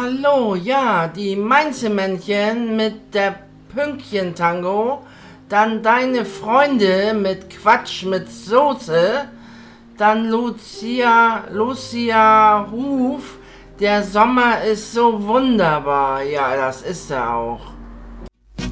hallo, ja, die Mainzelmännchen mit der Pünktchen-Tango, dann deine Freunde mit Quatsch mit Soße, dann Lucia Ruf, der Sommer ist so wunderbar, ja, das ist er auch.